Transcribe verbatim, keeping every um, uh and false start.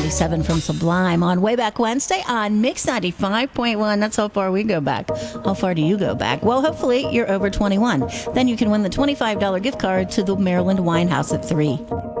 ninety-seven from Sublime on Way Back Wednesday on Mix ninety-five point one. That's how far we go back. How far do you go back? Well, hopefully you're over twenty-one. Then you can win the twenty-five dollars gift card to the Maryland Wine House at three.